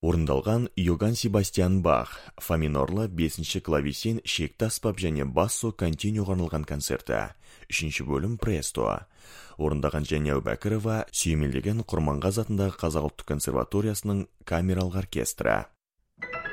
Орындалған Йоганн Себастьян Бах, фа минорлы 5-ші клавесин шекті аспап және бассо континю арналған концерті. 3-ші бөлім Престо. Орындаған Жәния Әубәкірова сүйемелдеген Құрманғазы атындағы Қазақ ұлттық консерваториясының камералық оркестрі.